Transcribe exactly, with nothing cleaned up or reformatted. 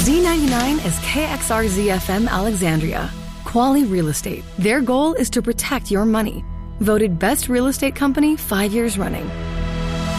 Z ninety-nine is K X R Z F M Alexandria. Quality Real Estate. Their goal is to protect your money. Voted best real estate company five years running.